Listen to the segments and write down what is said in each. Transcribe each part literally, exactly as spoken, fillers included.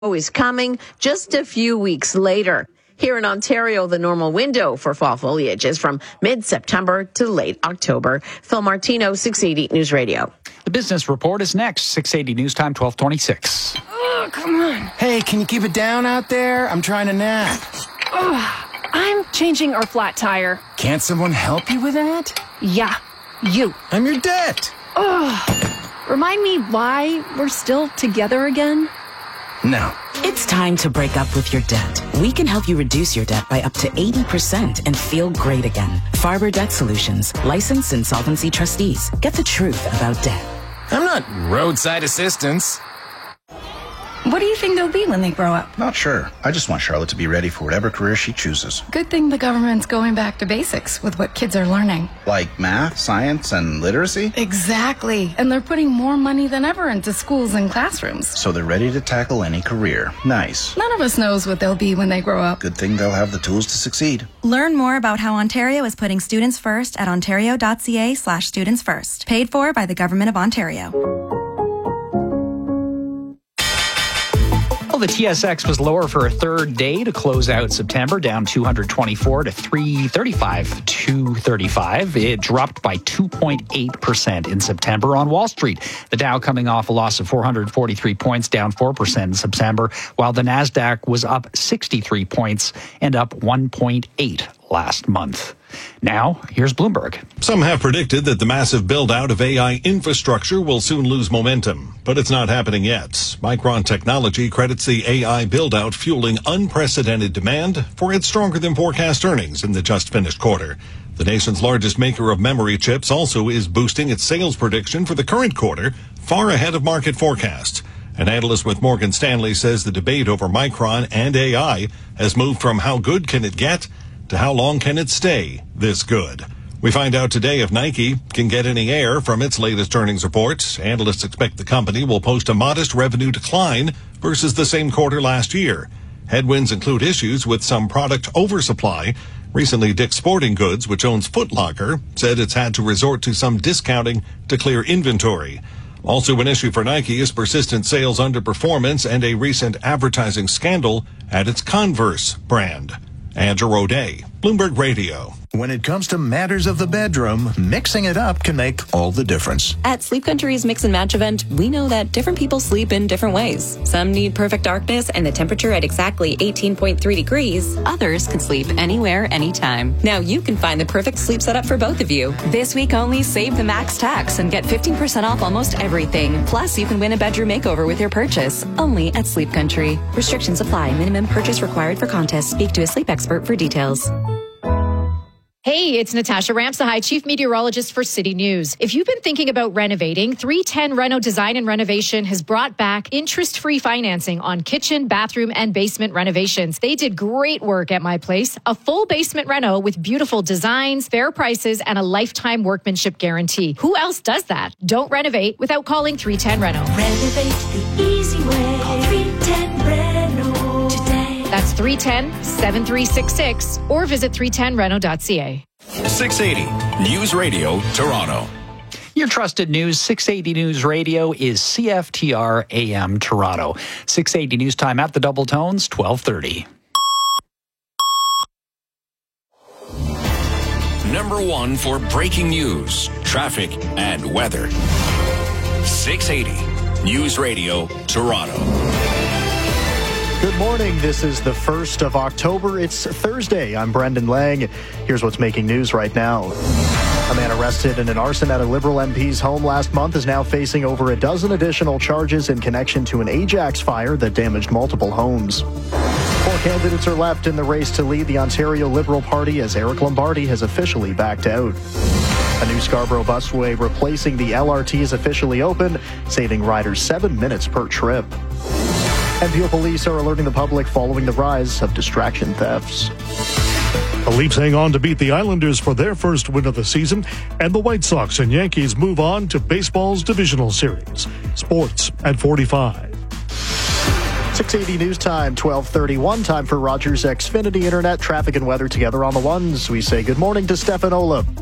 is coming just a few weeks later. Here in Ontario, the normal window for fall foliage is from mid-September to late October. Phil Martino, six eighty News Radio. The business report is next. six eighty News Time, twelve twenty-six. Oh, come on. Hey, can you keep it down out there? I'm trying to nap. Oh, I'm changing our flat tire. Can't someone help you with that? Yeah, you. I'm your debt. Oh, remind me why we're still together again? No. It's time to break up with your debt. We can help you reduce your debt by up to eighty percent and feel great again. Farber Debt Solutions, licensed insolvency trustees. Get the truth about debt. I'm not roadside assistance. What do you think they'll be when they grow up? Not sure. I just want Charlotte to be ready for whatever career she chooses. Good thing the government's going back to basics with what kids are learning. Like math, science, and literacy? Exactly. And they're putting more money than ever into schools and classrooms. So they're ready to tackle any career. Nice. None of us knows what they'll be when they grow up. Good thing they'll have the tools to succeed. Learn more about how Ontario is putting students first at ontario.ca slash students first. Paid for by the Government of Ontario. The T S X was lower for a third day to close out September, down two hundred twenty-four to three thirty-five, two thirty-five. It dropped by two point eight percent in September. On Wall Street, the Dow coming off a loss of four hundred forty-three points, down four percent in September, while the Nasdaq was up sixty-three points and up one point eight last month. Now, here's Bloomberg. Some have predicted that the massive build-out of A I infrastructure will soon lose momentum, but it's not happening yet. Micron Technology credits the A I build-out fueling unprecedented demand for its stronger-than-forecast earnings in the just-finished quarter. The nation's largest maker of memory chips also is boosting its sales prediction for the current quarter far ahead of market forecasts. An analyst with Morgan Stanley says the debate over Micron and A I has moved from how good can it get to how long can it stay this good. We find out today if Nike can get any air from its latest earnings report. Analysts expect the company will post a modest revenue decline versus the same quarter last year. Headwinds include issues with some product oversupply. Recently, Dick's Sporting Goods, which owns Foot Locker, said it's had to resort to some discounting to clear inventory. Also an issue for Nike is persistent sales underperformance and a recent advertising scandal at its Converse brand. Andrew O'Day, Bloomberg Radio. When it comes to matters of the bedroom, mixing it up can make all the difference. At Sleep Country's Mix and Match event, we know that different people sleep in different ways. Some need perfect darkness and the temperature at exactly eighteen point three degrees. Others can sleep anywhere, anytime. Now you can find the perfect sleep setup for both of you. This week only, save the max tax and get fifteen percent off almost everything. Plus, you can win a bedroom makeover with your purchase. Only at Sleep Country. Restrictions apply. Minimum purchase required for contest. Speak to a sleep expert for details. Hey, it's Natasha Ramsahai, Chief Meteorologist for City News. If you've been thinking about renovating, three ten Reno Design and Renovation has brought back interest-free financing on kitchen, bathroom, and basement renovations. They did great work at my place. A full basement reno with beautiful designs, fair prices, and a lifetime workmanship guarantee. Who else does that? Don't renovate without calling three ten Reno. Renovate the easy way. Call three ten Reno today. That's three one zero, seven three six six or visit three ten reno dot c a. six eighty News Radio, Toronto. Your trusted news, six eighty News Radio is C F T R A M Toronto. six eighty News Time at the Double Tones, twelve thirty. Number one for breaking news, traffic, and weather. six eighty News Radio, Toronto. Good morning. This is the first of October. It's Thursday. I'm Brendan Lang. Here's what's making news right now. A man arrested in an arson at a Liberal M P's home last month is now facing over a dozen additional charges in connection to an Ajax fire that damaged multiple homes. Four candidates are left in the race to lead the Ontario Liberal Party as Eric Lombardi has officially backed out. A new Scarborough busway replacing the L R T is officially open, saving riders seven minutes per trip. And Peel police are alerting the public following the rise of distraction thefts. The Leafs hang on to beat the Islanders for their first win of the season, and the White Sox and Yankees move on to baseball's divisional series. Sports at forty-five. six eighty News Time, twelve thirty-one. Time for Rogers Xfinity Internet traffic and weather together on the ones. We say good morning to Stefan Olaf.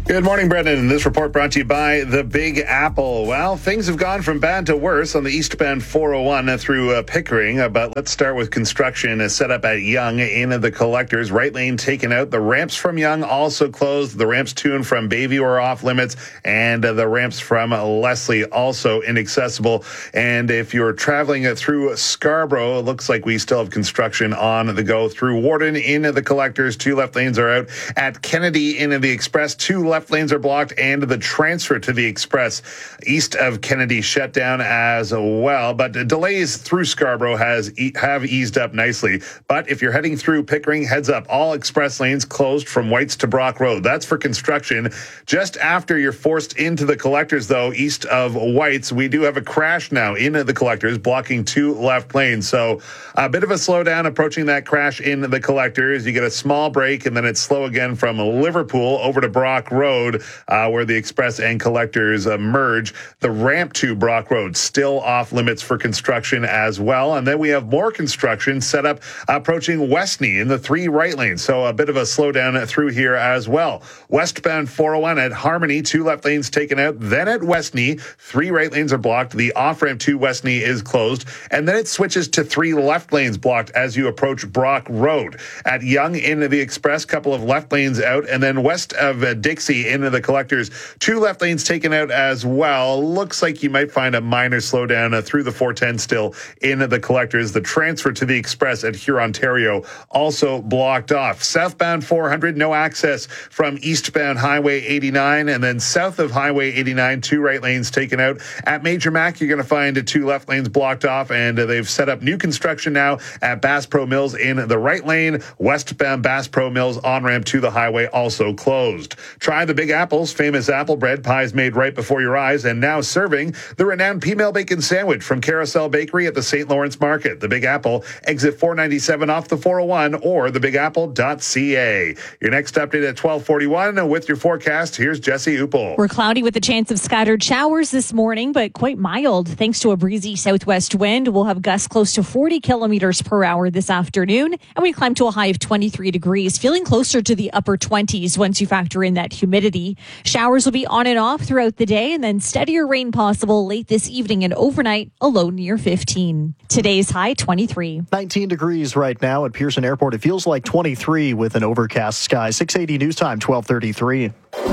Good morning, Brendan. This report brought to you by the Big Apple. Well, things have gone from bad to worse on the eastbound four oh one through uh, Pickering, uh, but let's start with construction uh, set up at Yonge in the collectors. Right lane taken out. The ramps from Yonge also closed. The ramps to and from Bayview are off limits, and uh, the ramps from uh, Leslie also inaccessible. And if you're traveling uh, through Scarborough, it looks like we still have construction on the go through Warden in the collectors. Two left lanes are out. At Kennedy in the Express, two left lanes are blocked, and the transfer to the Express east of Kennedy shut down as well. But delays through Scarborough has have eased up nicely. But if you're heading through Pickering, heads up, all express lanes closed from Whites to Brock Road. That's for construction. Just after you're forced into the collectors, though, east of Whites, we do have a crash now in the collectors, blocking two left lanes. So a bit of a slowdown approaching that crash in the collectors. You get a small break, and then it's slow again from Liverpool over to Brock Road. Road, uh, where the Express and collectors uh, merge. The ramp to Brock Road still off limits for construction as well. And then we have more construction set up approaching Westney in the three right lanes. So a bit of a slowdown through here as well. Westbound four oh one at Harmony, two left lanes taken out. Then at Westney, three right lanes are blocked. The off-ramp to Westney is closed. And then it switches to three left lanes blocked as you approach Brock Road. At Yonge in the Express, couple of left lanes out. And then west of uh, Dixie into the collectors, two left lanes taken out as well. Looks like you might find a minor slowdown uh, through the four ten still in the collectors. The transfer to the Express at Hurontario also blocked off. Southbound four hundred, no access from eastbound Highway eighty-nine, and then south of Highway eighty-nine, two right lanes taken out. At Major Mac, you're going to find uh, two left lanes blocked off, and uh, they've set up new construction now at Bass Pro Mills in the right lane. Westbound Bass Pro Mills on-ramp to the highway also closed. Try the Big Apple's famous apple bread pies made right before your eyes, and now serving the renowned P-Mail Bacon Sandwich from Carousel Bakery at the Saint Lawrence Market. The Big Apple, exit four ninety-seven off the four oh one, or the big apple dot c a. Your next update at twelve forty-one. With your forecast, here's Jesse Upel. We're cloudy with a chance of scattered showers this morning, but quite mild thanks to a breezy southwest wind. We'll have gusts close to forty kilometers per hour this afternoon, and we climb to a high of twenty-three degrees, feeling closer to the upper twenties once you factor in that humidity. Showers will be on and off throughout the day, and then steadier rain possible late this evening and overnight, a low near fifteen. Today's high, twenty-three. nineteen degrees right now at Pearson Airport. It feels like twenty-three with an overcast sky. six eighty news time, twelve thirty-three.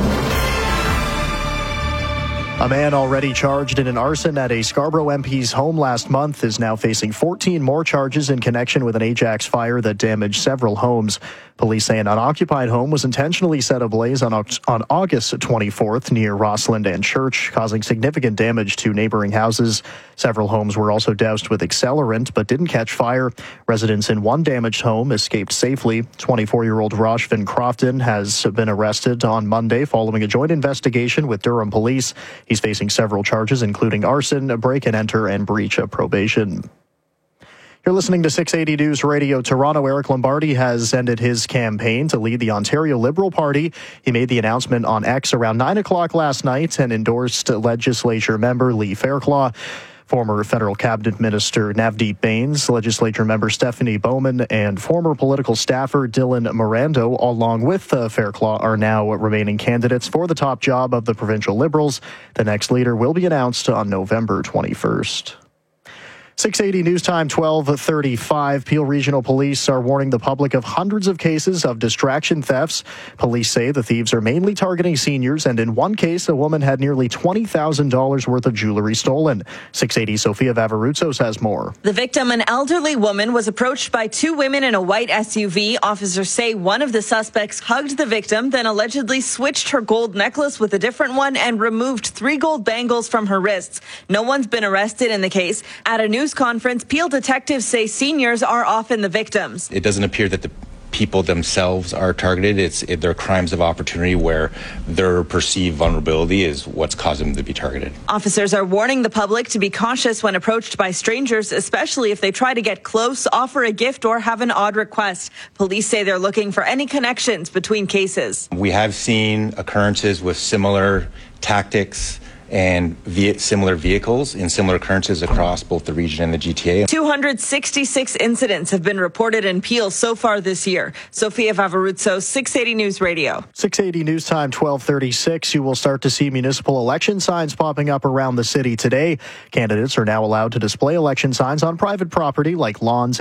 A man already charged in an arson at a Scarborough M P's home last month is now facing fourteen more charges in connection with an Ajax fire that damaged several homes. Police say an unoccupied home was intentionally set ablaze on, on August twenty-fourth near Rossland and Church, causing significant damage to neighboring houses. Several homes were also doused with accelerant but didn't catch fire. Residents in one damaged home escaped safely. twenty-four-year-old Roshvin Crofton has been arrested on Monday following a joint investigation with Durham Police. He's facing several charges, including arson, break-and-enter, and breach of probation. You're listening to six eighty News Radio Toronto. Eric Lombardi has ended his campaign to lead the Ontario Liberal Party. He made the announcement on X around nine o'clock last night and endorsed legislature member Lee Fairclough, former federal cabinet minister Navdeep Bains, legislature member Stephanie Bowman, and former political staffer Dylan Morando, along with uh, Fairclough, are now remaining candidates for the top job of the provincial Liberals. The next leader will be announced on November twenty-first. six eighty News Time, twelve thirty-five. Peel Regional Police are warning the public of hundreds of cases of distraction thefts. Police say the thieves are mainly targeting seniors, and in one case, a woman had nearly twenty thousand dollars worth of jewelry stolen. six eighty Sophia Vavaruzos has more. The victim, an elderly woman, was approached by two women in a white S U V. Officers say one of the suspects hugged the victim, then allegedly switched her gold necklace with a different one and removed three gold bangles from her wrists. No one's been arrested in the case. At a news conference, Peel detectives say seniors are often the victims. It doesn't appear that the people themselves are targeted. It's it, they're crimes of opportunity where their perceived vulnerability is what's caused them to be targeted. Officers are warning the public to be cautious when approached by strangers, especially if they try to get close, offer a gift, or have an odd request. Police say they're looking for any connections between cases. We have seen occurrences with similar tactics and ve- similar vehicles in similar occurrences across both the region and the G T A. two hundred sixty-six incidents have been reported in Peel so far this year. Sophia Vavaruzzo, six eighty News Radio. six eighty News Time, twelve thirty-six. You will start to see municipal election signs popping up around the city today. Candidates are now allowed to display election signs on private property like lawns